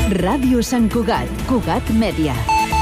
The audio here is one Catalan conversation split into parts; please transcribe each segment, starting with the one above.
Ràdio Sant Cugat, Cugat Mèdia.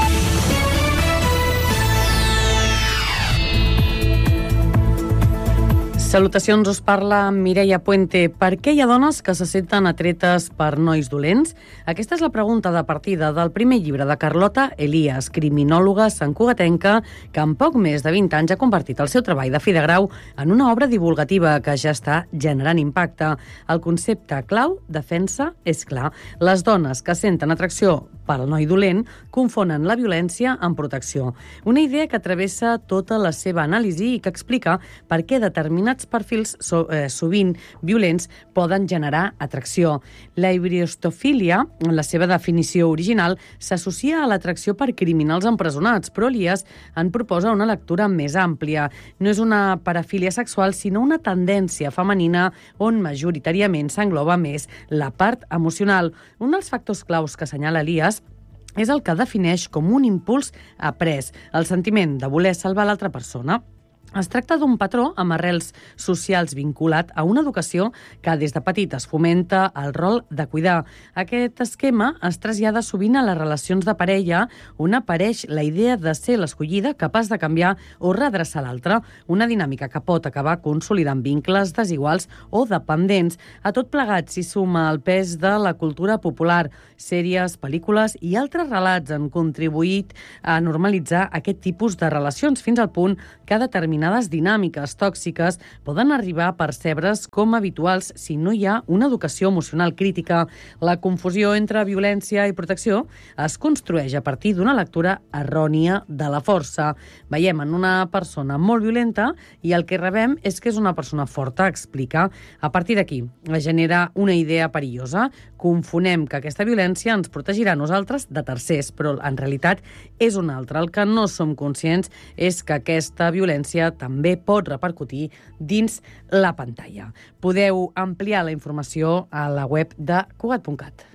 Salutacions, us parla Mireia Puente. Per què hi ha dones que se senten atretes per nois dolents? Aquesta és la pregunta de partida del primer llibre de Carlota Elias, criminòloga santcugatenca, que en poc més de 20 anys ha convertit el seu treball de fi de grau en una obra divulgativa que ja està generant impacte. El concepte clau, defensa, és clar. Les dones que senten atracció pel noi dolent confonen la violència amb protecció. Una idea que travessa tota la seva anàlisi i que explica per què determinats perfils sovint violents poden generar atracció. La hibriostofília, en la seva definició original, s'associa a l'atracció per criminals empresonats, però Elias en proposa una lectura més àmplia. No és una parafília sexual, sinó una tendència femenina on majoritàriament s'engloba més la part emocional. Un dels factors claus que assenyala Elias és el que defineix com un impuls après, el sentiment de voler salvar l'altra persona. Es tracta d'un patró amb arrels socials vinculat a una educació que des de petit es fomenta el rol de cuidar. Aquest esquema es trasllada sovint a les relacions de parella, on apareix la idea de ser l'escollida capaç de canviar o redreçar l'altre, una dinàmica que pot acabar consolidant vincles desiguals o dependents. A tot plegat s'hi suma el pes de la cultura popular. Sèries, pel·lícules i altres relats han contribuït a normalitzar aquest tipus de relacions fins al punt que determinades dinàmiques tòxiques poden arribar a percebre's com habituals si no hi ha una educació emocional crítica. La confusió entre violència i protecció es construeix a partir d'una lectura errònia de la força. Veiem en una persona molt violenta i el que rebem és que és una persona forta, explica. A partir d'aquí es genera una idea perillosa. Confonem que aquesta violència ens protegirà a nosaltres de tercers, però en realitat és una altra. El que no som conscients és que aquesta violència també pot repercutir dins la pantalla. Podeu ampliar la informació a la web de Cugat.cat.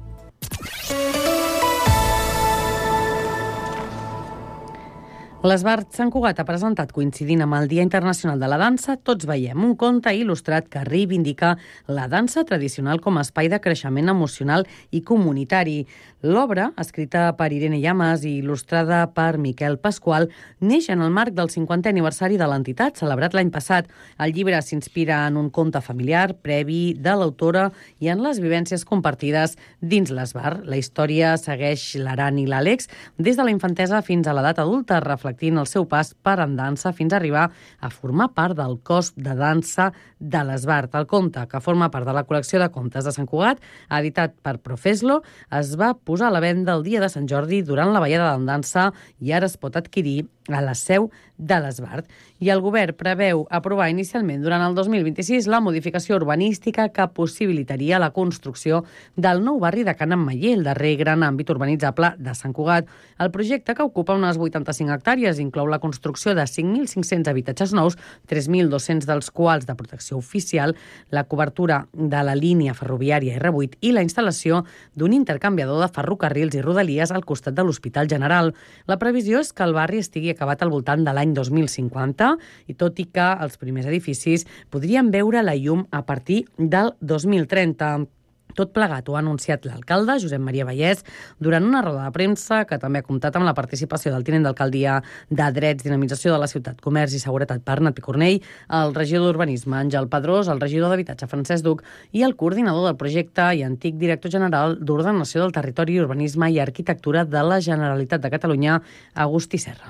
L'Esbart Sant Cugat ha presentat, coincidint amb el Dia Internacional de la Dansa, Tots veiem, un conte il·lustrat que reivindica la dansa tradicional com a espai de creixement emocional i comunitari. L'obra, escrita per Irene Llamas i il·lustrada per Miquel Pasqual, neix en el marc del 50è aniversari de l'entitat, celebrat l'any passat. El llibre s'inspira en un conte familiar previ de l'autora i en les vivències compartides dins l'Esbart. La història segueix l'Aran i l'Àlex des de la infantesa fins a l'edat adulta, reflectint el seu pas per en dansa fins a arribar a formar part del cos de dansa de l'Esbart. El conte, que forma part de la col·lecció de contes de Sant Cugat, editat per Profeslo, es va posar a la venda el dia de Sant Jordi durant la ballada de dansa i ara es pot adquirir a la seu de l'Esbart. I el govern preveu aprovar inicialment durant el 2026 la modificació urbanística que possibilitaria la construcció del nou barri de Can Ametller, el darrer gran àmbit urbanitzable de Sant Cugat. El projecte, que ocupa unes 85 hectàrees, inclou la construcció de 5.500 habitatges nous, 3.200 dels quals de protecció oficial, la cobertura de la línia ferroviària R8 i la instal·lació d'un intercanviador de ferrocarrils i rodalies al costat de l'Hospital General. La previsió és que el barri estigui acabat al voltant de l'any 2050 i tot i que els primers edificis podrien veure la llum a partir del 2030. Tot plegat ho ha anunciat l'alcalde, Josep Maria Vallès, durant una roda de premsa que també ha comptat amb la participació del tinent d'alcaldia de Drets, Dinamització de la Ciutat, Comerç i Seguretat, Bernat Picornell, el regidor d'Urbanisme, Àngel Pedrós, el regidor d'Habitatge, Francesc Duc, i el coordinador del projecte i antic director general d'Ordenació del Territori, Urbanisme i Arquitectura de la Generalitat de Catalunya, Agustí Serra.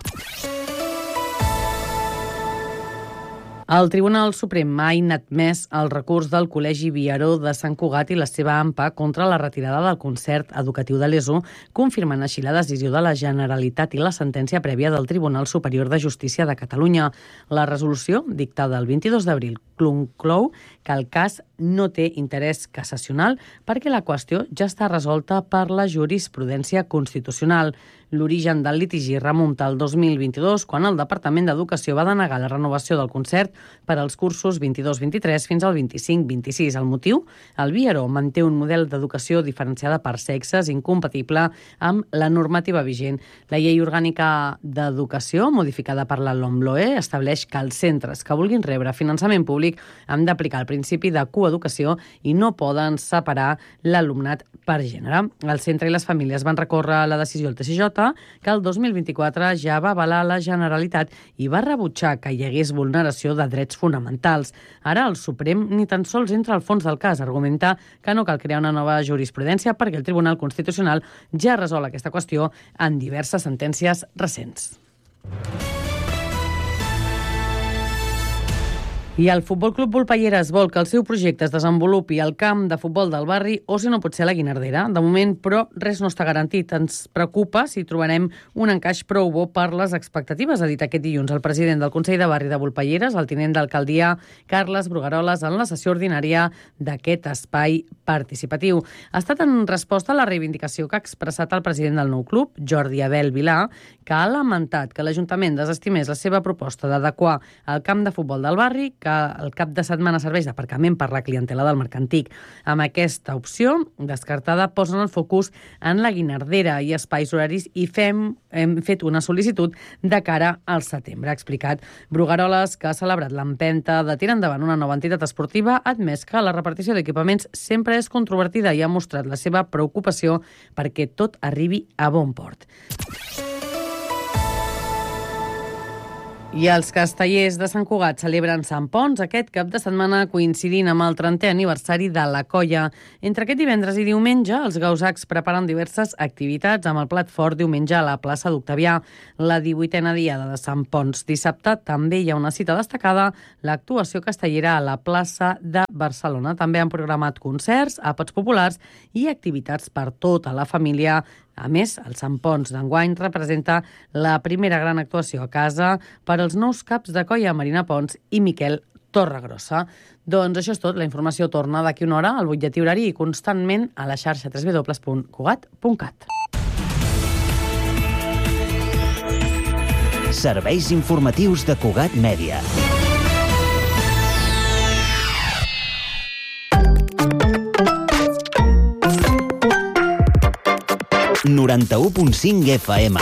El Tribunal Suprem ha inadmès el recurs del Col·legi Viaró de Sant Cugat i la seva AMPA contra la retirada del concert educatiu de l'ESO, confirmant així la decisió de la Generalitat i la sentència prèvia del Tribunal Superior de Justícia de Catalunya. La resolució, dictada el 22 d'abril, conclou que el cas no té interès cassacional perquè la qüestió ja està resolta per la jurisprudència constitucional. L'origen del litigi remunta al 2022, quan el Departament d'Educació va denegar la renovació del concert per als cursos 22-23 fins al 25-26. El motiu? El Biaró manté un model d'educació diferenciada per sexes incompatible amb la normativa vigent. La llei orgànica d'educació, modificada per la LOMLOE, estableix que els centres que vulguin rebre finançament públic han d'aplicar el principi de coeducació i no poden separar l'alumnat per gènere. El centre i les famílies van recórrer a la decisió del TSJ, que el 2024 ja va avalar la Generalitat i va rebutjar que hi hagués vulneració de drets fonamentals. Ara el Suprem ni tan sols entra al fons del cas. Argumenta que no cal crear una nova jurisprudència perquè el Tribunal Constitucional ja resol aquesta qüestió en diverses sentències recents. I el Futbol Club Volpelleres vol que el seu projecte es desenvolupi al camp de futbol del barri o, si no pot ser, a la Guinardera. De moment, però, res no està garantit. Ens preocupa si trobarem un encaix prou bo per les expectatives, ha dit aquest dilluns el president del Consell de Barri de Volpelleres, el tinent d'alcaldia Carles Brugaroles, en la sessió ordinària d'aquest espai participatiu. Ha estat en resposta a la reivindicació que ha expressat el president del nou club, Jordi Abel Vilà, que ha lamentat que l'Ajuntament desestimés la seva proposta d'adequar el camp de futbol del barri, que el cap de setmana serveix d'aparcament per la clientela del Mercantic. Amb aquesta opció descartada posen el focus en la Guinardera i espais horaris i hem fet una sol·licitud de cara al setembre, ha explicat Brugaroles, que ha celebrat l'empenta de tirar endavant una nova entitat esportiva, ha admès que la repartició d'equipaments sempre és controvertida i ha mostrat la seva preocupació perquè tot arribi a bon port. I els castellers de Sant Cugat celebren Sant Ponç aquest cap de setmana coincidint amb el 30è aniversari de la colla. Entre aquest divendres i diumenge, els gausacs preparen diverses activitats amb el plat fort diumenge a la plaça d'Octavià, la 18a diada de Sant Ponç. Dissabte també hi ha una cita destacada, l'actuació castellera a la plaça de Barcelona. També han programat concerts, àpats populars i activitats per tota la família. A més, el Sant Ponç d'enguany representa la primera gran actuació a casa per als nous caps de colla Marina Pons i Miquel Torregrossa. Doncs això és tot. La informació torna d'aquí una hora al butlletí horari i constantment a la xarxa www.cugat.cat. Serveis informatius de Cugat Mèdia. ...91.5 FM.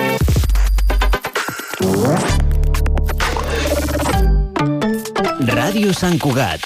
Ràdio Sant Cugat.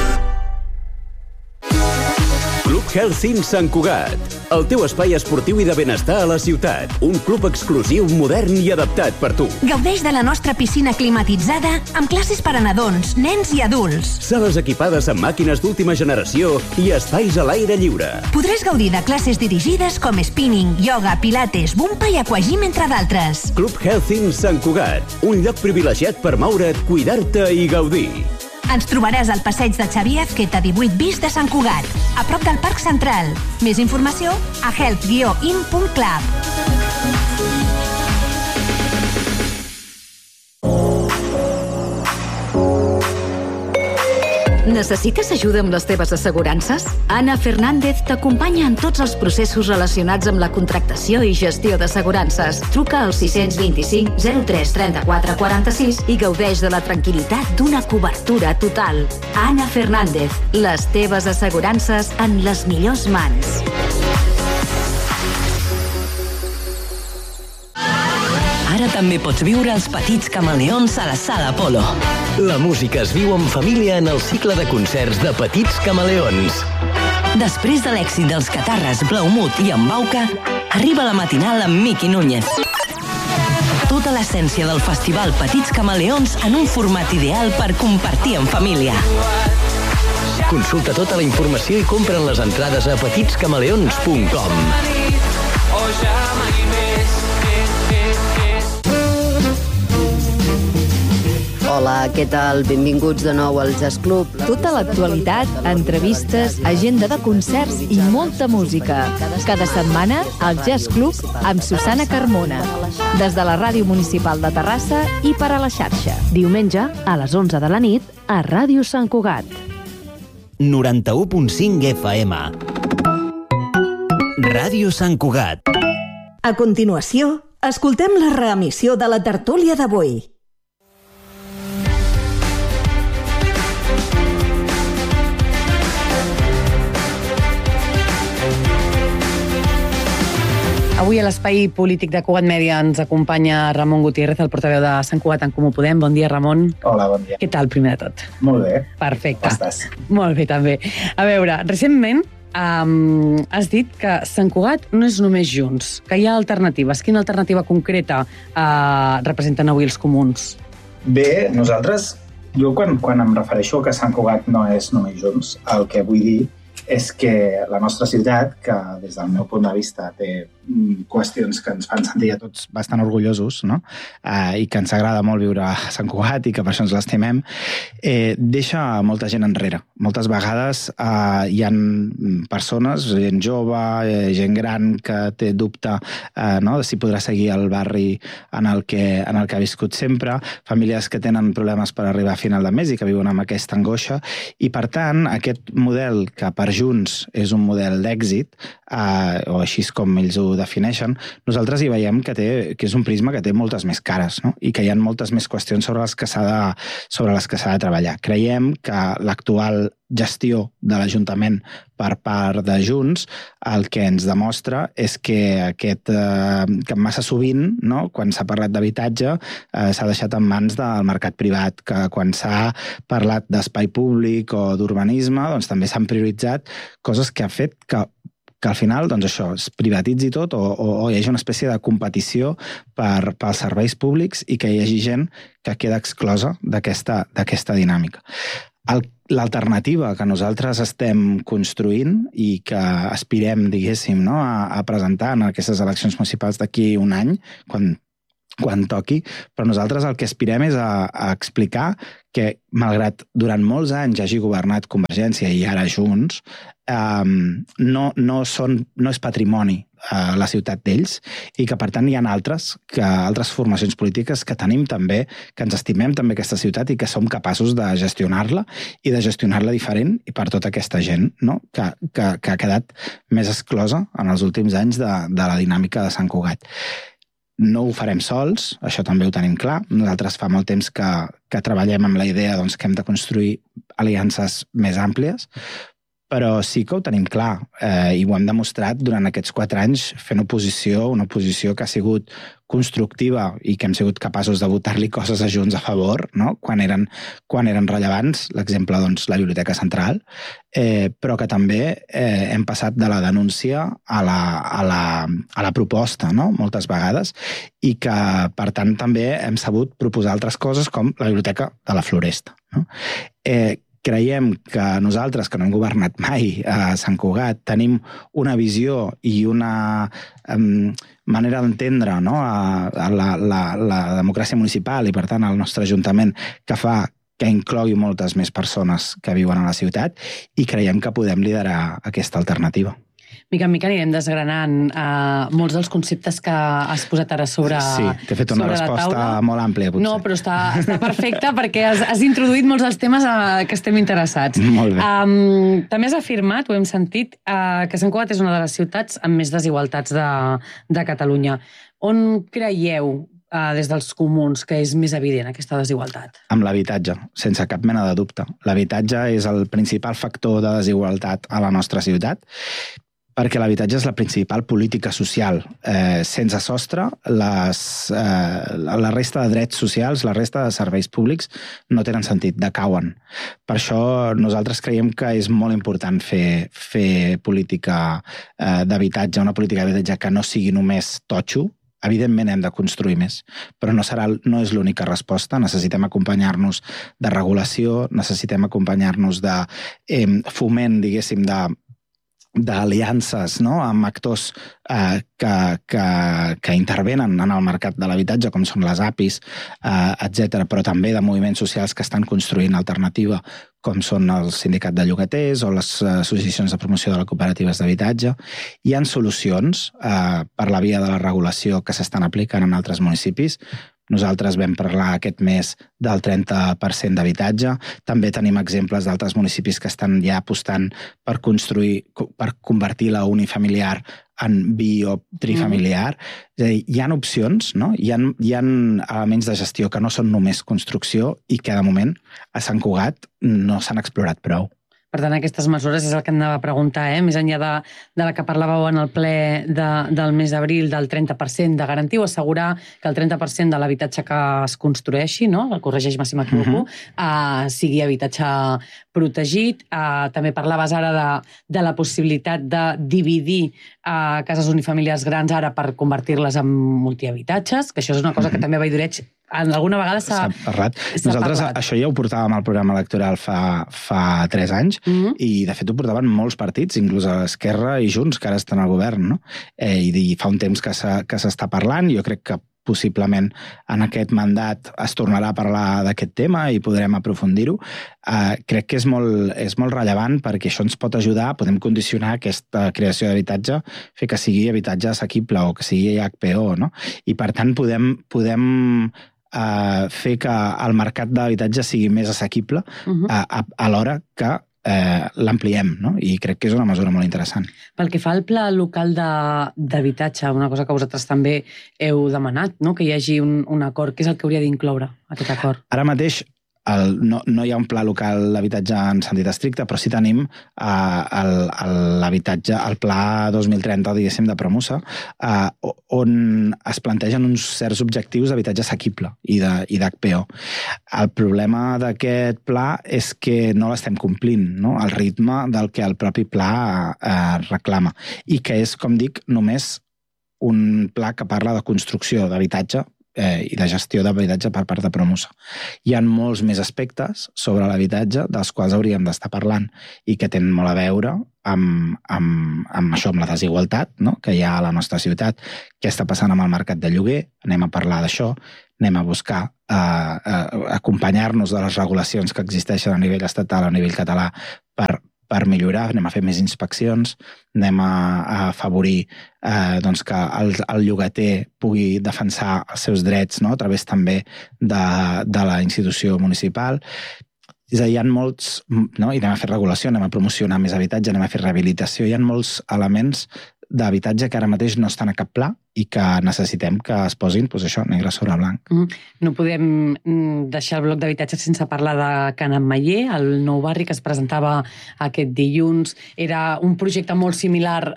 Club Health Sant Cugat, el teu espai esportiu i de benestar a la ciutat. Un club exclusiu, modern i adaptat per tu. Gaudeix de la nostra piscina climatitzada amb classes per a nadons, nens i adults. Sales equipades amb màquines d'última generació i espais a l'aire lliure. Podràs gaudir de classes dirigides com spinning, yoga, pilates, bumpa i aquagym, entre d'altres. Club Health Sant Cugat, un lloc privilegiat per moure't, cuidar-te i gaudir. Ens trobaràs al passeig de Xavier Azqueta 18 bis de Sant Cugat, a prop del Parc Central. Més informació a health-in.club. Necessites ajuda amb les teves assegurances? Anna Fernández t'acompanya en tots els processos relacionats amb la contractació i gestió d'assegurances. Truca al 625 03 34 46 i gaudeix de la tranquil·litat d'una cobertura total. Anna Fernández, les teves assegurances en les millors mans. Ara també pots viure els petits camaleons a la Sala Apolo. La música es viu en família en el cicle de concerts de Petits Camaleons. Després de l'èxit dels Catarres, Blaumut i Embauca, arriba la matinal amb Miqui Núñez. Tota l'essència del festival Petits Camaleons en un format ideal per compartir en família. Consulta tota la informació i compren les entrades a petitscamaleons.com. Hola, què tal? Benvinguts de nou al Jazz Club. Tota l'actualitat, entrevistes, agenda de concerts i molta música. Cada setmana, al Jazz Club amb Susana Carmona. Des de la Ràdio Municipal de Terrassa i per a la xarxa. Diumenge, a les 11 de la nit, a Ràdio Sant Cugat. 91.5 FM. Ràdio Sant Cugat. A continuació, escoltem la reemissió de la tertúlia d'avui. Avui a l'Espai Polític de Cugat Mèdia ens acompanya Ramon Gutiérrez, el portaveu de Sant Cugat en Comú Podem. Bon dia, Ramon. Hola, bon dia. Què tal, primer de tot? Molt bé. Perfecte. Com estàs? Molt bé, també. A veure, recentment has dit que Sant Cugat no és només Junts, que hi ha alternatives. Quina alternativa concreta representen avui els comuns? Bé, nosaltres, jo quan em refereixo que Sant Cugat no és només Junts, el que vull dir és que la nostra ciutat, que des del meu punt de vista té qüestions que ens fan sentir a tots bastant orgullosos, no? I que ens agrada molt viure a Sant Cugat i que per això ens l'estimem, deixa molta gent enrere. Moltes vegades hi ha persones, gent jove, gent gran, que té dubte de si podrà seguir el barri en el que ha viscut sempre, famílies que tenen problemes per arribar a final de mes i que viuen amb aquesta angoixa, i per tant aquest model que per Junts és un model d'èxit, o així com ells ho defineixen, nosaltres hi veiem que és un prisma que té moltes més cares, no? I que hi ha moltes més qüestions sobre les que s'ha de treballar. Creiem que l'actual gestió de l'Ajuntament per part de Junts el que ens demostra és que massa sovint, no, quan s'ha parlat d'habitatge, s'ha deixat en mans del mercat privat, que quan s'ha parlat d'espai públic o d'urbanisme, doncs també s'han prioritzat coses que ha fet que al final això es privatitzi tot o hi hagi una espècie de competició pels serveis públics i que hi hagi gent que queda exclosa d'aquesta dinàmica. L'alternativa que nosaltres estem construint i que aspirem, diguéssim, a presentar en aquestes eleccions municipals d'aquí un any, quan toqui, però nosaltres el que aspirem és a explicar que, malgrat durant molts anys hagi governat Convergència i ara Junts, no és patrimoni la ciutat d'ells i que, per tant, hi ha altres formacions polítiques que tenim també, que ens estimem també aquesta ciutat i que som capaços de gestionar-la i de gestionar-la diferent i per tota aquesta gent, no? que ha quedat més exclosa en els últims anys de la dinàmica de Sant Cugat. No ho farem sols, això també ho tenim clar. Nosaltres fa molt temps que treballem amb la idea que hem de construir aliances més àmplies, però sí que ho tenim clar i ho hem demostrat durant aquests 4 anys fent una oposició que ha sigut constructiva i que hem sigut capaços de votar-li coses a Junts a favor, no? Quan eren rellevants, l'exemple, la Biblioteca Central, però que també hem passat de la denúncia a la proposta, no? Moltes vegades, i que, per tant, també hem sabut proposar altres coses com la Biblioteca de la Floresta, no? Creiem que nosaltres, que no hem governat mai a Sant Cugat, tenim una visió i una manera d'entendre la democràcia municipal i, per tant, el nostre Ajuntament que fa que inclogui moltes més persones que viuen a la ciutat i creiem que podem liderar aquesta alternativa. Mica en mica anirem desgranant molts dels conceptes que has posat ara sobre la taula. Sí, t'he fet una resposta molt àmplia, potser. No, però està perfecta perquè has introduït molts dels temes que estem interessats. Molt bé. També has afirmat, ho hem sentit, que Sant Cugat és una de les ciutats amb més desigualtats de Catalunya. On creieu des dels comuns que és més evident aquesta desigualtat? Amb l'habitatge, sense cap mena de dubte. L'habitatge és el principal factor de desigualtat a la nostra ciutat, perquè l'habitatge és la principal política social. Sense sostre, la resta de drets socials, la resta de serveis públics no tenen sentit, decauen. Per això nosaltres creiem que és molt important fer política d'habitatge, una política d'habitatge que no sigui només totxo. Evidentment hem de construir més, però no és l'única resposta. Necessitem acompanyar-nos de regulació, necessitem acompanyar-nos de foment, diguéssim, d'aliances, no?, amb actors que intervenen en el mercat de l'habitatge, com són les APIs, etc., però també de moviments socials que estan construint alternativa, com són el sindicat de llogaters o les associacions de promoció de les cooperatives d'habitatge. Hi ha solucions per la via de la regulació que s'estan aplicant en altres municipis, Nosaltres vam parlar aquest mes del 30% d'habitatge. També tenim exemples d'altres municipis que estan ja apostant per convertir la unifamiliar en bi o trifamiliar. És a dir, hi ha opcions, no? Hi ha elements de gestió que no són només construcció i que de moment a Sant Cugat no s'han explorat prou. Per tant, aquestes mesures és el que anava a preguntar, més enllà de la que parlàveu en el ple del mes d'abril, del 30%, de garantir o assegurar que el 30% de l'habitatge que es construeixi, no? Corregeix-me si m'equivoco, sigui habitatge protegit. També parlaves ara de la possibilitat de dividir cases unifamiliars grans ara per convertir-les en multihabitatges, que això és una cosa que també a Valldoreig alguna vegada s'ha parlat. Nosaltres això ja ho portàvem al programa electoral fa 3 anys i de fet ho portaven molts partits, inclús a l'Esquerra i Junts, que ara estan al govern, no? I fa un temps que s'està parlant. Jo crec que possiblement en aquest mandat es tornarà a parlar d'aquest tema i podrem aprofundir-ho. Crec que és molt rellevant perquè això ens pot ajudar, podem condicionar aquesta creació d'habitatge, fer que sigui habitatge assequible o que sigui HPO, no? I per tant podem fer que el mercat d'habitatge sigui més assequible a l'hora que l'ampliem, no? I crec que és una mesura molt interessant. Pel que fa al pla local d'habitatge, una cosa que vosaltres també heu demanat, no? Que hi hagi un acord, què és el que hauria d'incloure aquest acord? Ara mateix no hi ha un pla local d'habitatge en sentit estricte, però sí tenim l'habitatge, el pla 2030, diguéssim, de Promusa, on es plantegen uns certs objectius d'habitatge assequible i d'HPO. El problema d'aquest pla és que no l'estem complint, no? Al ritme del que el propi pla reclama, i que és, com dic, només un pla que parla de construcció d'habitatge i de gestió d'habitatge per part de Promusa. Hi ha molts més aspectes sobre l'habitatge dels quals hauríem d'estar parlant i que tenen molt a veure amb això, amb la desigualtat, no? Que hi ha a la nostra ciutat. Què està passant amb el mercat de lloguer? Anem a parlar d'això, anem a buscar acompanyar-nos de les regulacions que existeixen a nivell estatal, a nivell català, per millorar, anem a fer més inspeccions, anem a afavorir que el llogater pugui defensar els seus drets, no? A través també de la institució municipal. És a dir, hi ha molts, no? I anem a fer regulació, anem a promocionar més habitatge, anem a fer rehabilitació, hi ha molts elements d'habitatge que ara mateix no estan a cap pla i que necessitem que es posin, doncs això, negre sobre blanc. No podem deixar el bloc d'habitatge sense parlar de Can Ametller, el nou barri que es presentava aquest dilluns. Era un projecte molt similar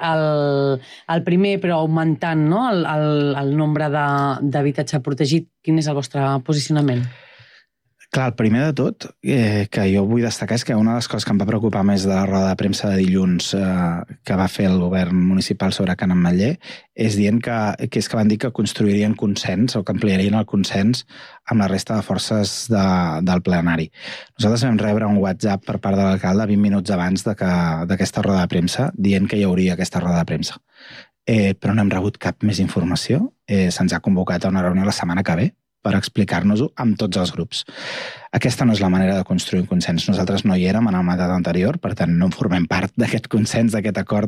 al primer, però augmentant, no? el nombre d'habitatge protegit. Quin és el vostre posicionament? Clar, el primer de tot que jo vull destacar és que una de les coses que em va preocupar més de la roda de premsa de dilluns que va fer el govern municipal sobre Can Ametller és dient que van dir que construirien consens o que ampliarien el consens amb la resta de forces del plenari. Nosaltres vam rebre un WhatsApp per part de l'alcalde 20 minuts abans d'aquesta roda de premsa dient que hi hauria aquesta roda de premsa. Però no hem rebut cap més informació. Se'ns ha convocat a una reunió la setmana que ve per explicar-nos-ho amb tots els grups. Aquesta no és la manera de construir un consens. Nosaltres no hi érem en el mandat anterior, per tant no en formem part d'aquest consens, d'aquest acord,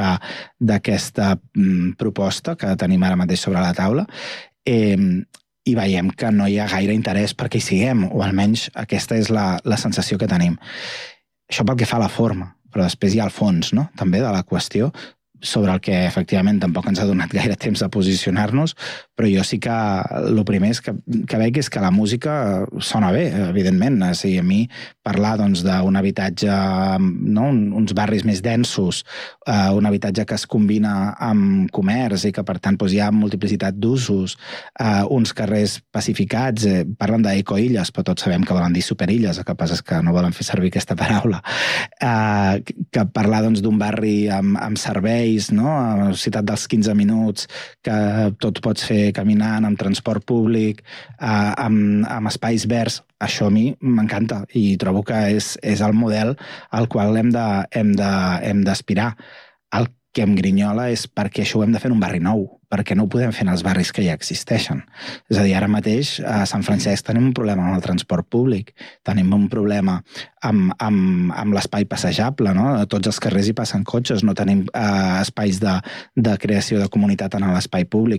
d'aquesta proposta que tenim ara mateix sobre la taula, i veiem que no hi ha gaire interès perquè hi siguem, o almenys aquesta és la sensació que tenim. Això pel que fa a la forma, però després hi ha el fons, no? També de la qüestió, sobre el que efectivament tampoc ens ha donat gaire temps de posicionar-nos, però jo sí que el primer que veig és que la música sona bé, evidentment. O sigui, a mi parlar d'un habitatge, no? Uns barris més densos, un habitatge que es combina amb comerç i que per tant hi ha multiplicitat d'usos, uns carrers pacificats, parlen d'ecoilles, però tots sabem que volen dir superilles, el que passa és que no volen fer servir aquesta paraula, que parlar d'un barri amb serveis, no? A la ciutat dels 15 minuts, que tot pots fer caminant, amb transport públic, amb espais verds. Això a mi m'encanta i trobo que és el model al qual hem d'aspirar. El que em grinyola és perquè això ho hem de fer en un barri nou, perquè no ho podem fer en els barris que ja existeixen. És a dir, ara mateix a Sant Francesc tenim un problema amb el transport públic, tenim un problema amb l'espai passejable, no? A tots els carrers hi passen cotxes, no tenim espais de creació de comunitat en l'espai públic.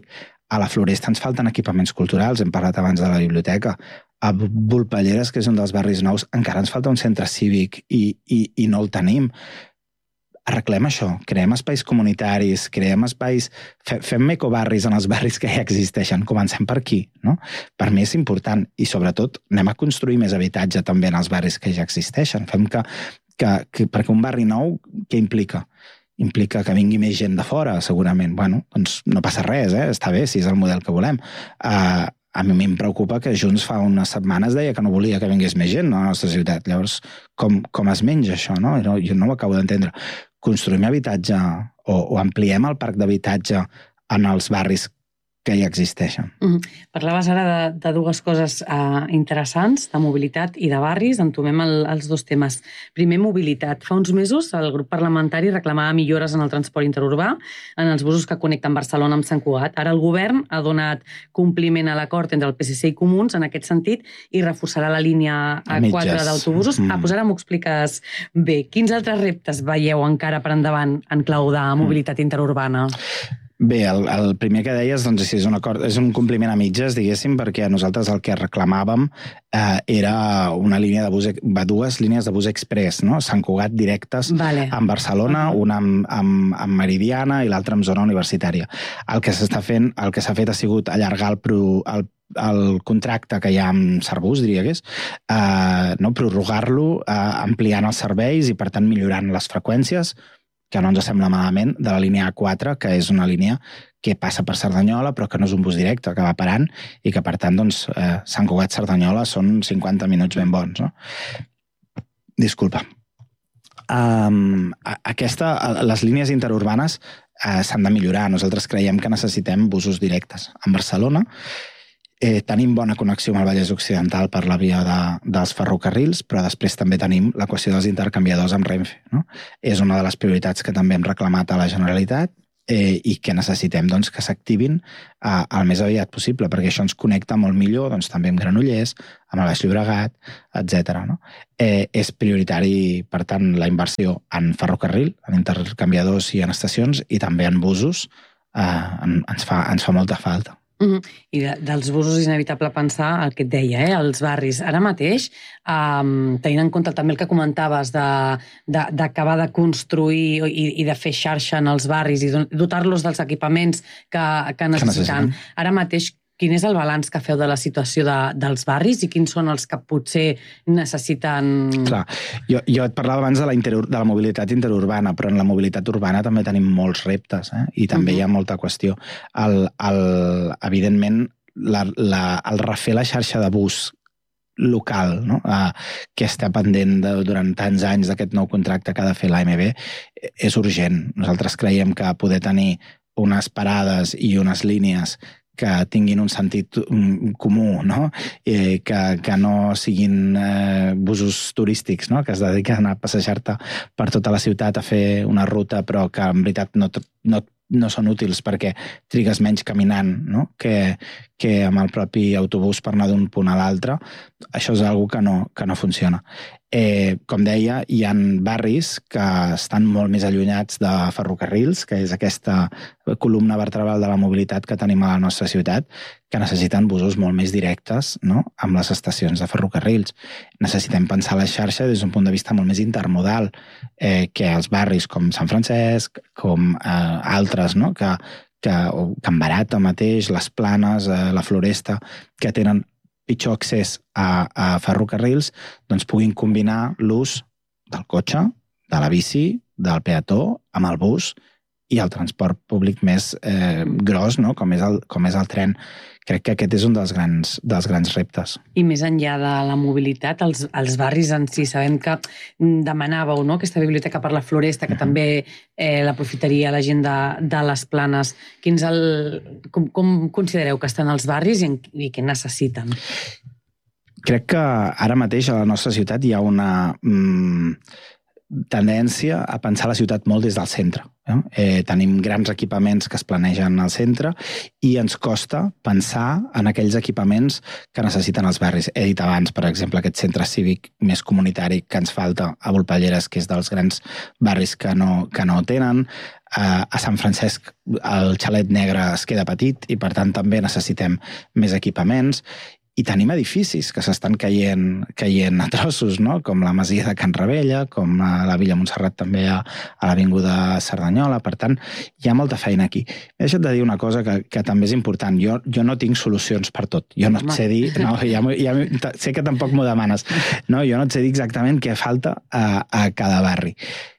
A la Floresta ens falten equipaments culturals, hem parlat abans de la biblioteca. A Volpelleres, que és un dels barris nous, encara ens falta un centre cívic i no el tenim. Arreglem això, creem espais comunitaris, creem espais... Fem ecobarris en els barris que ja existeixen, comencem per aquí, no? Per mi és important, i sobretot anem a construir més habitatge també en els barris que ja existeixen. Fem perquè un barri nou, què implica? Implica que vingui més gent de fora, segurament. Bueno, doncs no passa res, està bé, si és el model que volem. A mi em preocupa que Junts fa unes setmanes deia que no volia que vingués més gent a la nostra ciutat. Llavors, com es menja això, no? Jo no ho acabo d'entendre. Construïm habitatge o ampliem el parc d'habitatge en els barris que ja existeixen. Parlaves ara de dues coses interessants, de mobilitat i de barris. Entomem els dos temes. Primer, mobilitat. Fa uns mesos el grup parlamentari reclamava millores en el transport interurbà, en els busos que connecten Barcelona amb Sant Cugat. Ara el govern ha donat compliment a l'acord entre el PSC i Comuns en aquest sentit i reforçarà la línia A4 d'autobusos. Doncs ara m'ho expliques bé. Quins altres reptes veieu encara per endavant en clau de mobilitat interurbana? Bé, el primer que deies doncs, és un compliment a mitges, diguéssim, perquè nosaltres el que reclamàvem era una línia de bus, dues línies de bus express, no? Sant Cugat directes amb Barcelona, una amb Meridiana i l'altra amb zona universitària. El que s'ha fet ha sigut allargar el contracte que hi ha amb Servus, diria que és, prorrogar-lo, ampliant els serveis i, per tant, millorant les freqüències, que no ens sembla malament, de la línia A4, que és una línia que passa per Cerdanyola, però que no és un bus directe, que va parant, i que, per tant, doncs, Sant Cugat-Cerdanyola són 50 minuts ben bons, no? Disculpa. Les línies interurbanes s'han de millorar. Nosaltres creiem que necessitem busos directes. En Barcelona tenim bona connexió amb el Vallès Occidental per la via dels ferrocarrils, però després també tenim la qüestió dels intercanviadors amb Renfe, no? És una de les prioritats que també hem reclamat a la Generalitat i que necessitem doncs, que s'activin el més aviat possible, perquè això ens connecta molt millor doncs, també amb Granollers, amb el Baix Llobregat, etc. No? És prioritari, per tant, la inversió en ferrocarril, en intercanviadors i en estacions, i també en busos ens fa molta falta. I dels busos és inevitable pensar el que et deia, els barris. Ara mateix, tenint en compte també el que comentaves d'acabar de construir i de fer xarxa en els barris i dotar-los dels equipaments que necessiten. Ara mateix, quin és el balanç que feu de la situació dels barris i quins són els que potser necessiten... Clar, jo et parlava abans de la mobilitat interurbana, però en la mobilitat urbana també tenim molts reptes, i també hi ha molta qüestió. Evidentment, el refer la xarxa de bus local, no? Que està pendent durant tants anys d'aquest nou contracte que ha de fer l'AMB, és urgent. Nosaltres creiem que poder tenir unes parades i unes línies que tinguin un sentit comú, no? Que no siguin busos turístics, no? Que es dediquen a passejar-te per tota la ciutat a fer una ruta, però que en veritat no són útils perquè trigues menys caminant, no? que amb el propi autobús per anar d'un punt a l'altre. Això és una cosa que no funciona. Com deia, hi ha barris que estan molt més allunyats de ferrocarrils, que és aquesta columna vertebral de la mobilitat que tenim a la nostra ciutat, que necessiten busos molt més directes, no? Amb les estacions de ferrocarrils. Necessitem pensar la xarxa des d'un punt de vista molt més intermodal, que els barris com Sant Francesc, com altres, no? que Can Barata mateix, les Planes, la Floresta, que tenen pitjor accés a ferrocarrils, doncs puguin combinar l'ús del cotxe, de la bici, del peató, amb el bus i el transport públic més gros, no? com és el tren. Crec que aquest és un dels grans reptes. I més enllà de la mobilitat, els barris en si, sabem que demanàveu, no? Aquesta biblioteca per la Floresta, que també l'aprofitaria la gent de les Planes. Com considereu que estan els barris i què necessiten? Crec que ara mateix a la nostra ciutat hi ha una tendència a pensar la ciutat molt des del centre. Tenim grans equipaments que es planegen al centre i ens costa pensar en aquells equipaments que necessiten els barris. He dit abans, per exemple, aquest centre cívic més comunitari que ens falta a Volpelleres, que és dels grans barris que no tenen. A Sant Francesc el xalet negre es queda petit i per tant també necessitem més equipaments. I tenim edificis que s'estan caient a trossos, no? Com la Masia de Can Ravella, com la Villa Montserrat també a l'Avinguda Cerdanyola. Per tant, hi ha molta feina aquí. M'he deixat de dir una cosa que també és important. Jo no tinc solucions per tot. Jo no et sé dir... No, sé que tampoc m'ho demanes. No, jo no et sé dir exactament què falta a cada barri.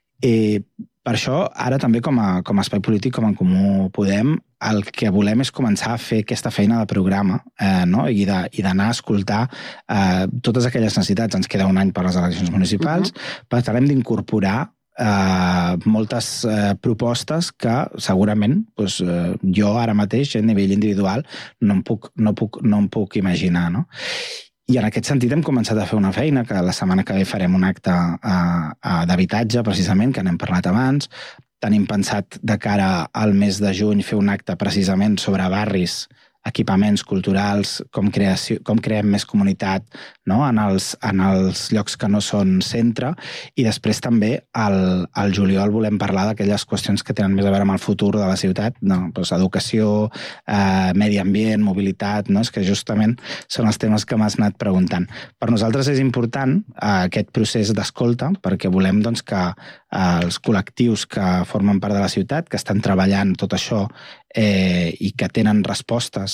Per això, ara també com a espai polític, com en Comú Podem, el que volem és començar a fer aquesta feina de programa i d'anar a escoltar totes aquelles necessitats. Ens queda un any per les eleccions municipals, per tant hem d'incorporar moltes propostes que segurament jo ara mateix a nivell individual no em puc imaginar, no? I en aquest sentit hem començat a fer una feina, que la setmana que ve farem un acte d'habitatge, precisament, que n'hem parlat abans. Tenim pensat de cara al mes de juny fer un acte precisament sobre barris, equipaments culturals, com creem més comunitat en els llocs que no són centre, i després també al juliol volem parlar d'aquelles qüestions que tenen més a veure amb el futur de la ciutat, educació, medi ambient, mobilitat, és que justament són els temes que m'has anat preguntant. Per nosaltres és important aquest procés d'escolta, perquè volem que els col·lectius que formen part de la ciutat, que estan treballant tot això i que tenen respostes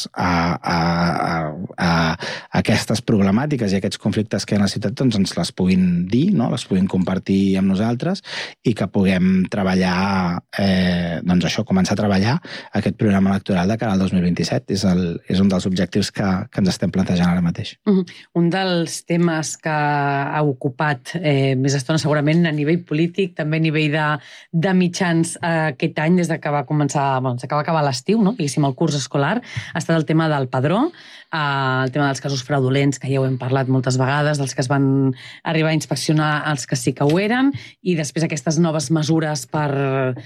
a aquestes problemàtiques i aquests conflictes que hi ha a la ciutat, doncs ens les puguin dir, les puguin compartir amb nosaltres i que puguem treballar, començar a treballar aquest programa electoral de cara al 2027. És un dels objectius que ens estem plantejant ara mateix. Un dels temes que ha ocupat més estona segurament a nivell polític, també a nivell de mitjans aquest any, des que va començar, que va acabar l'estiu, diguéssim, el curs escolar, ha estat el tema del padró, el tema dels casos fraudulents, que ja ho hem parlat moltes vegades, dels que es van arribar a inspeccionar els que sí que ho eren, i després aquestes noves mesures per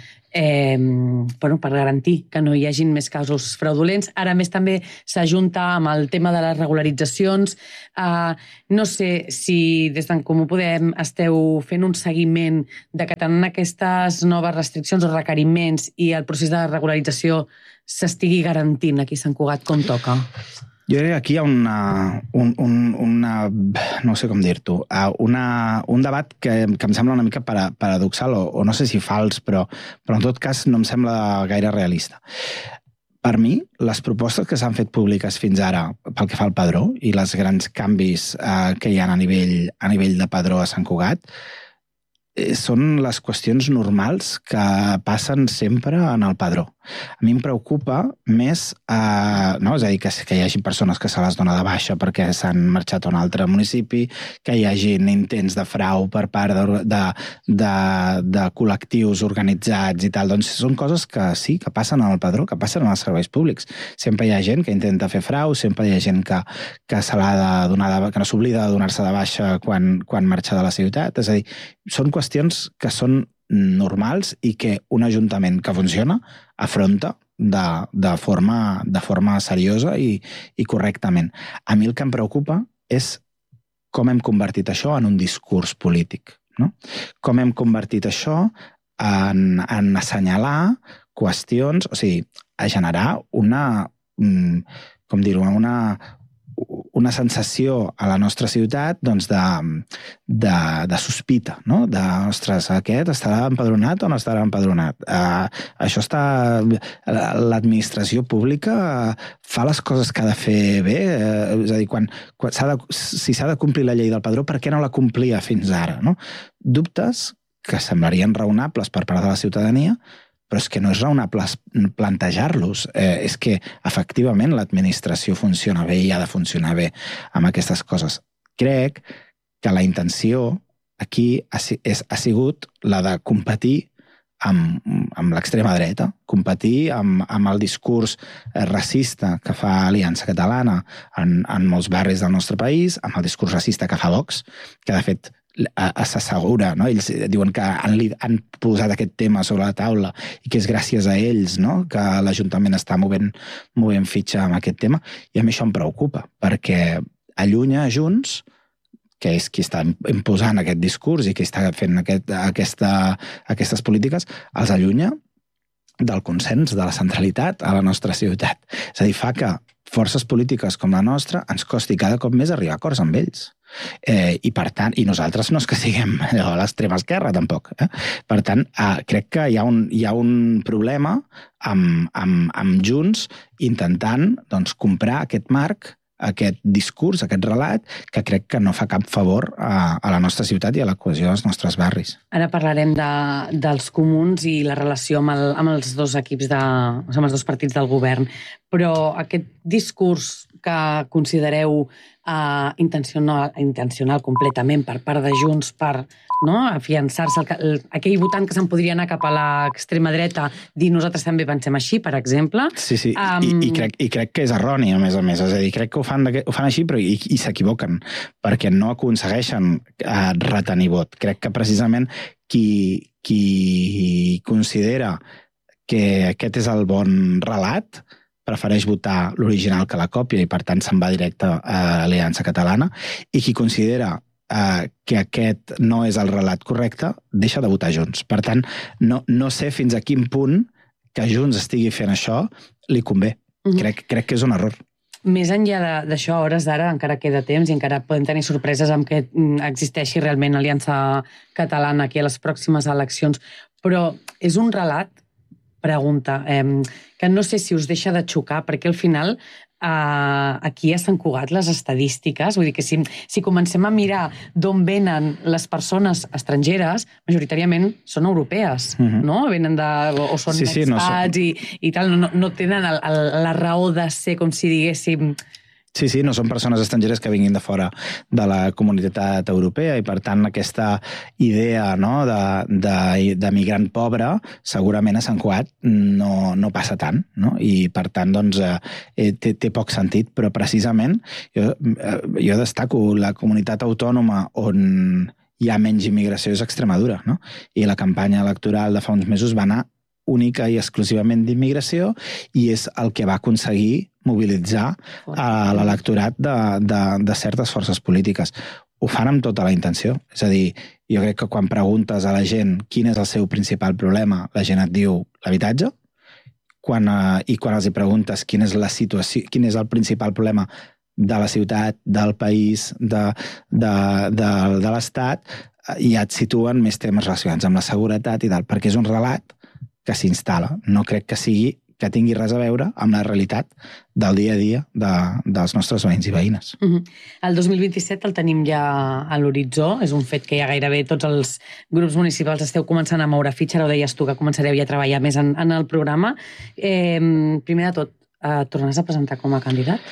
garantir que no hi hagin més casos fraudulents. Ara més també s'ajunta amb el tema de les regularitzacions. No sé si des d'en Comú Podem esteu fent un seguiment de que tenen aquestes noves restriccions o requeriments i el procés de regularització s'estigui garantint aquí a Sant Cugat com toca. Jo crec que aquí hi ha no sé com dir-t'ho, un debat que em sembla una mica paradoxal, o no sé si fals, però en tot cas no em sembla gaire realista. Per mi, les propostes que s'han fet públiques fins ara pel que fa al padró i els grans canvis que hi ha a nivell de padró a Sant Cugat són les qüestions normals que passen sempre en el padró. A mi em preocupa més, és a dir, que hi hagi persones que se les dona de baixa perquè s'han marxat a un altre municipi, que hi hagi intents de frau per part de col·lectius organitzats i tal. Doncs són coses que sí, que passen en el padró, que passen en els serveis públics. Sempre hi ha gent que intenta fer frau, sempre hi ha gent que no s'oblida de donar-se de baixa quan marxa de la ciutat. És a dir, són qüestions que són normals i que un ajuntament que funciona afronta de forma seriosa i correctament. A mi el que em preocupa és com hem convertit això en un discurs polític, no? Com hem convertit això en assenyalar qüestions, o sigui, a generar una sensació a la nostra ciutat de sospita, no? Ostres, aquest estarà empadronat o no estarà empadronat? Això l'administració pública fa les coses que ha de fer bé? És a dir, si s'ha de complir la llei del padró, per què no la complia fins ara? No? Dubtes que semblarien raonables per part de la ciutadania, però és que no és raonable plantejar-los. És que, efectivament, l'administració funciona bé i ha de funcionar bé amb aquestes coses. Crec que la intenció aquí ha sigut la de competir amb l'extrema dreta, competir amb el discurs racista que fa Aliança Catalana en molts barris del nostre país, amb el discurs racista que fa Vox, que de fet s'assegura, no? Ells diuen que han posat aquest tema sobre la taula i que és gràcies a ells, no? Que l'Ajuntament està movent fitxa amb aquest tema, i a mi això em preocupa, perquè allunya Junts, que és qui està imposant aquest discurs i qui està fent aquestes polítiques, els allunya del consens, de la centralitat a la nostra ciutat. És a dir, fa que forces polítiques com la nostra ens costi cada cop més arribar a acords amb ells. I per tant, i nosaltres no és que siguem a l'extrema esquerra tampoc. Per tant, crec que hi ha un problema amb Junts intentant comprar aquest marc, aquest discurs, aquest relat, que crec que no fa cap favor a la nostra ciutat i a la cohesió dels nostres barris. Ara parlarem dels comuns i la relació amb els dos equips, amb els dos partits del govern, però aquest discurs que considereu intencional completament per part de Junts per afiançar-se aquell votant que se'n podria anar cap a l'extrema dreta, dir nosaltres també pensem així, per exemple. Sí. I crec que és erroni, a més. És a dir, crec que ho fan així, però i s'equivoquen, perquè no aconsegueixen retenir vot. Crec que precisament qui considera que aquest és el bon relat prefereix votar l'original que la còpia i, per tant, se'n va directe a l'Aliança Catalana, i qui considera que aquest no és el relat correcte, deixa de votar Junts. Per tant, no sé fins a quin punt que Junts estigui fent això li convé. Crec que és un error. Més enllà d'això, a hores d'ara encara queda temps i encara podem tenir sorpreses amb que existeixi realment Aliança Catalana aquí a les pròximes eleccions, però és un relat, pregunta, que no sé si us deixa de xocar, perquè al final aquí a Sant Cugat les estadístiques, vull dir que si comencem a mirar d'on venen les persones estrangeres, majoritàriament són europees, no? Venen o són expats i tal, no tenen la raó de ser com si diguéssim... Sí, no són persones estrangeres que vinguin de fora de la comunitat europea i, per tant, aquesta idea de migrant pobre segurament a Sant Cugat no passa tant, no? I, per tant, té poc sentit, però precisament jo destaco la comunitat autònoma on hi ha menys immigració és Extremadura, no? I la campanya electoral de fa uns mesos va anar única i exclusivament d'immigració i és el que va aconseguir mobilitzar a l'electorat de certes forces polítiques. Ho fan amb tota la intenció. És a dir, jo crec que quan preguntes a la gent quin és el seu principal problema, la gent et diu l'habitatge, i quan els preguntes quina és la situació, quin és el principal problema de la ciutat, del país, de l'Estat, ja et situen més temes relacionats amb la seguretat i tal, perquè és un relat que s'instal·la. No crec que tingui res a veure amb la realitat del dia a dia dels nostres veïns i veïnes. El 2027 el tenim ja a l'horitzó, és un fet que ja gairebé tots els grups municipals esteu començant a moure fitxa, ara ho deies tu, que començareu ja a treballar més en el programa. Primer de tot, tornaràs a presentar com a candidat?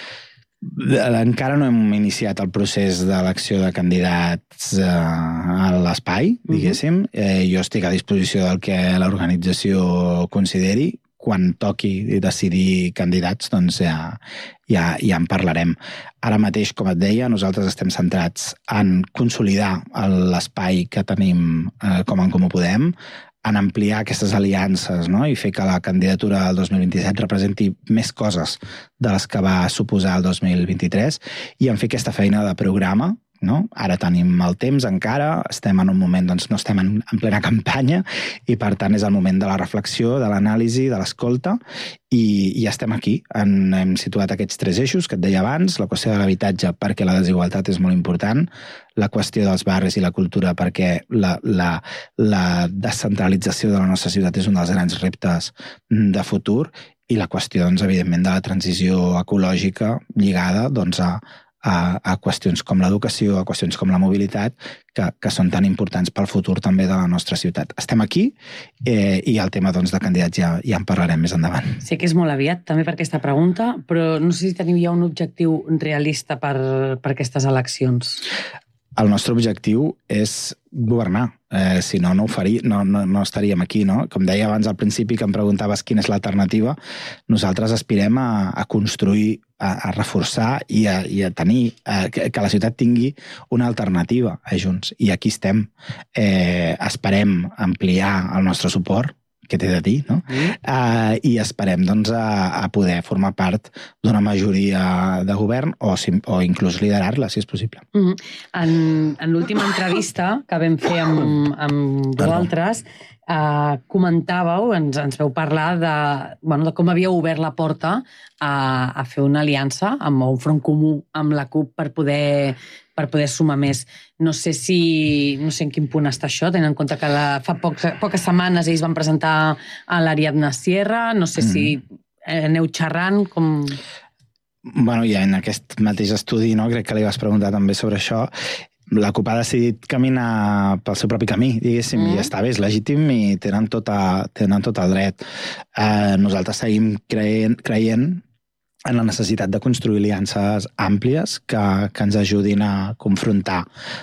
Encara no hem iniciat el procés d'elecció de candidats a l'espai, diguéssim. Jo estic a disposició del que l'organització consideri. Quan toqui decidir candidats, doncs ja en parlarem. Ara mateix, com et deia, nosaltres estem centrats en consolidar l'espai que tenim com en Comú Podem, en ampliar aquestes aliances, no? I fer que la candidatura del 2027 representi més coses de les que va suposar el 2023 i en fer aquesta feina de programa. No? Ara tenim el temps encara, estem en un moment, doncs no estem en plena campanya i per tant és el moment de la reflexió, de l'anàlisi, de l'escolta i ja estem aquí. Hem situat aquests 3 eixos que et deia abans, la qüestió de l'habitatge perquè la desigualtat és molt important, la qüestió dels barris i la cultura perquè la descentralització de la nostra ciutat és un dels grans reptes de futur i la qüestió, doncs, evidentment, de la transició ecològica lligada doncs, a qüestions com l'educació, a qüestions com la mobilitat, que són tan importants pel futur també de la nostra ciutat. Estem aquí i el tema de candidats ja en parlarem més endavant. Sé que és molt aviat també per aquesta pregunta, però no sé si teniu ja un objectiu realista per aquestes eleccions. El nostre objectiu és governar. Si no, no estaríem aquí, no? Com deia abans al principi, que em preguntaves quina és l'alternativa, nosaltres aspirem a construir, a reforçar i a tenir, que la ciutat tingui una alternativa a Junts. I aquí estem. Esperem ampliar el nostre suport, que té de dir, no? I esperem doncs, a poder formar part d'una majoria de govern o inclús liderar-la, si és possible. En l'última entrevista que vam fer amb vosaltres, comentàveu, ens veu parlar de com havíeu obert la porta a fer una aliança amb un front comú amb la CUP per poder sumar més. No sé en quin punt està això, tenint en compte que fa poques setmanes ells van presentar a l'Ariadna Sierra, no sé si aneu xerrant com... Bueno, ja en aquest mateix estudi, no, crec que li vas preguntar també sobre això, la CUP ha decidit caminar pel seu propi camí, diguéssim, i està bé, és legítim i tenen tot el dret. Nosaltres seguim creient en la necessitat de construir aliances àmplies que ens ajudin a confrontar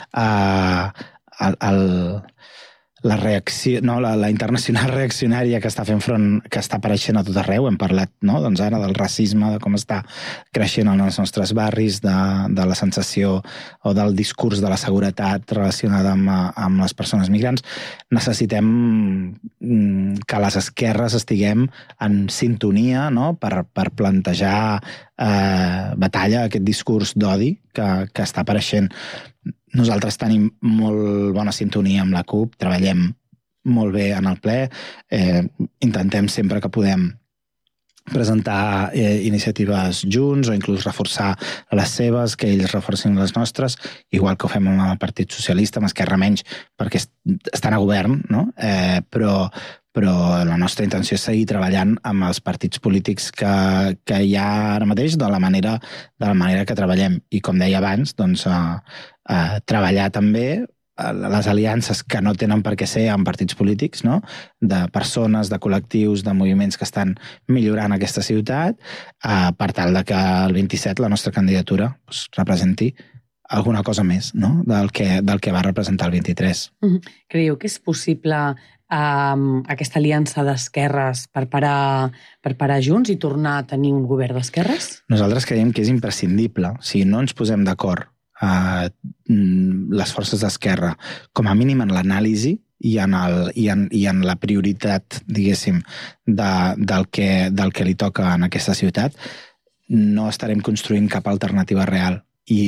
la reacció, no, la internacional reaccionària que està fent front, que està apareixent a tot arreu. Hem parlat, no, doncs ara del racisme, de com està creixent en els nostres barris, de la sensació o del discurs de la seguretat relacionada amb les persones migrants. Necessitem que les esquerres estiguem en sintonia, no, per plantejar batalla a aquest discurs d'odi que està apareixent. Nosaltres tenim molt bona sintonia amb la CUP, treballem molt bé en el ple, intentem sempre que podem presentar iniciatives junts o inclús reforçar les seves, que ells reforcin les nostres, igual que ho fem amb el Partit Socialista, amb Esquerra menys, perquè estan a govern, no? Però la nostra intenció és seguir treballant amb els partits polítics que hi ha ara mateix de la manera que treballem. I com deia abans, doncs, treballar també les aliances que no tenen per què ser amb partits polítics, no? De persones, de col·lectius, de moviments que estan millorant aquesta ciutat, per tal de que el 27 la nostra candidatura representi alguna cosa més, no? del que va representar el 23. Creieu que és possible aquesta aliança d'esquerres per parar junts i tornar a tenir un govern d'esquerres? Nosaltres creiem que és imprescindible. Si no ens posem d'acord les forces d'esquerra, com a mínim en l'anàlisi i en la prioritat, diguéssim, del que li toca en aquesta ciutat, no estarem construint cap alternativa real.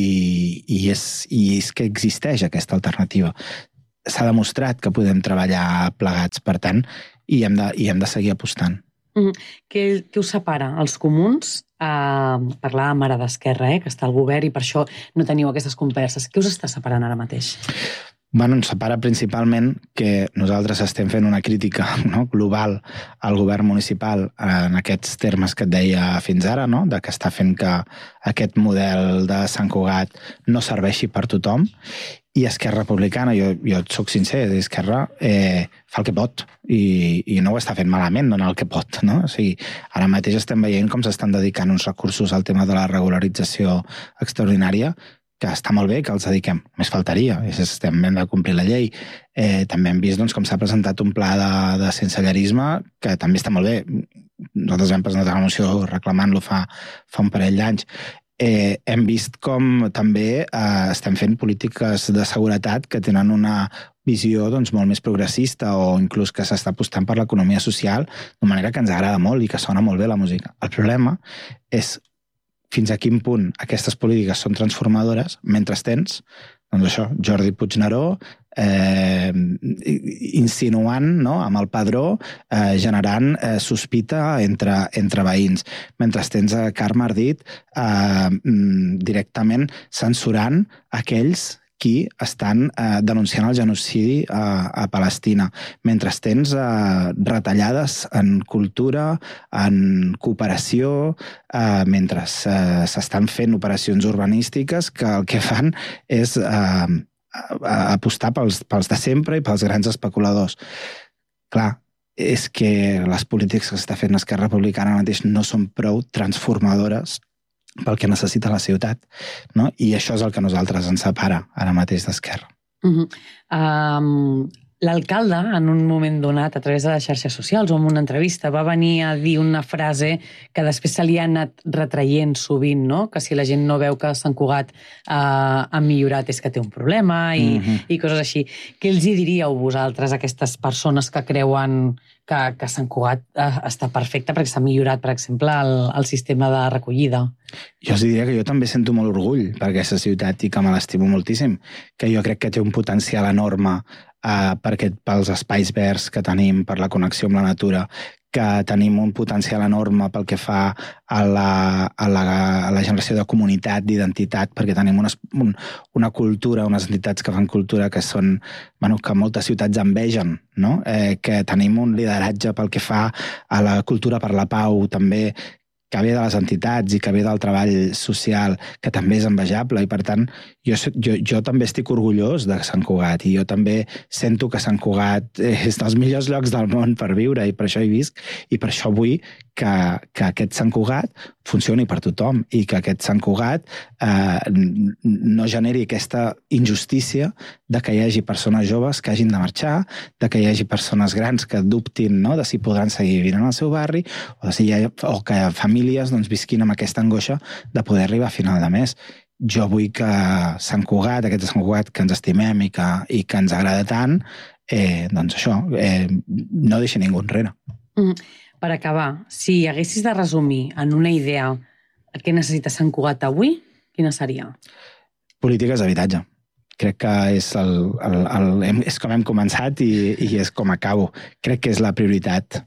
I és que existeix aquesta alternativa. S'ha demostrat que podem treballar plegats, per tant, i hem de seguir apostant. Què us separa? Els comuns, parlàvem ara d'Esquerra, que està al govern i per això no teniu aquestes converses. Què us està separant ara mateix? Bueno, ens separa principalment que nosaltres estem fent una crítica, no, global al govern municipal en aquests termes que et deia fins ara, no, de que està fent que aquest model de Sant Cugat no serveixi per tothom. I Esquerra Republicana, jo et soc sincer, Esquerra fa el que pot i no ho està fent malament, no el que pot, no? O sigui, ara mateix estem veient com s'estan dedicant uns recursos al tema de la regularització extraordinària, que està molt bé que els dediquem, més faltaria, estem ben de complir la llei. També hem vist com s'ha presentat un pla de sensellarisme, que també està molt bé. Nosaltres hem presentat una moció reclamant-lo fa un parell d'anys. Hem vist com també estem fent polítiques de seguretat que tenen una visió molt més progressista o inclús que s'està apostant per l'economia social d'una manera que ens agrada molt i que sona molt bé la música. El problema és fins a quin punt aquestes polítiques són transformadores mentre tens, doncs això, Jordi Puigneró insinuant, no, amb el Padró, generant sospita entre veïns. Mentre tens a Carme Ardit directament censurant aquells qui estan denunciant el genocidi a Palestina. Mentre tens retallades en cultura, en cooperació, mentre s'estan fent operacions urbanístiques que el que fan és apostar pels de sempre i pels grans especuladors. Clar, és que les polítiques que està fent Esquerra Republicana mateix no són prou transformadores pel que necessita la ciutat, no? I això és el que a nosaltres ens separa ara mateix d'Esquerra. L'alcalde, en un moment donat, a través de les xarxes socials o en una entrevista, va venir a dir una frase que després se li ha anat retraient sovint, no? Que si la gent no veu que Sant Cugat ha millorat és que té un problema i coses així. Què els hi diríeu vosaltres a aquestes persones que creuen que Sant Cugat està perfecte perquè s'ha millorat, per exemple, el sistema de recollida. Jo us diria que jo també sento molt orgull per aquesta ciutat i que me l'estimo moltíssim, que jo crec que té un potencial enorme pels espais verds que tenim, per la connexió amb la natura, que tenim un potencial enorme pel que fa a la generació de comunitat, d'identitat, perquè tenim una cultura, unes entitats que fan cultura que són, que moltes ciutats envegen, no? Que tenim un lideratge pel que fa a la cultura per la pau, també, que ve de les entitats i que ve del treball social, que també és envejable, i per tant jo també estic orgullós de Sant Cugat, i jo també sento que Sant Cugat és dels millors llocs del món per viure, i per això hi visc, i per això vull que aquest Sant Cugat funcioni per tothom, i que aquest Sant Cugat no generi aquesta injustícia de que hi hagi persones joves que hagin de marxar, de que hi hagi persones grans que dubtin, no?, de si podran seguir vivint en el seu barri, o que famílies visquin amb aquesta angoixa de poder arribar a final de mes. Jo vull que Sant Cugat, aquest Sant Cugat que ens estimem i que ens agrada tant, doncs això, no deixi ningú enrere. Per acabar, si haguessis de resumir en una idea què necessita Sant Cugat avui, quina seria? Polítiques d'habitatge. Crec que és com hem començat i és com acabo. Crec que és la prioritat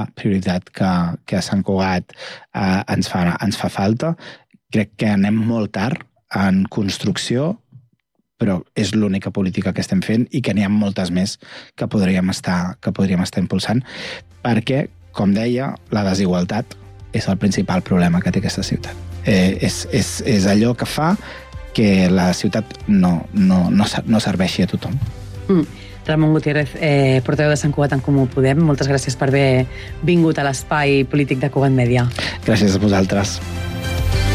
que a Sant Cugat ens fa falta. Crec que anem molt tard en construcció, però és l'única política que estem fent i que n'hi ha moltes més que podríem estar impulsant, perquè, com deia, la desigualtat és el principal problema que té aquesta ciutat. És allò que fa que la ciutat no serveixi a tothom. Ramon Gutiérrez, portaveu de Sant Cugat en Comú Podem, moltes gràcies per haver vingut a l'espai polític de Cugat Mèdia. Gràcies a vosaltres.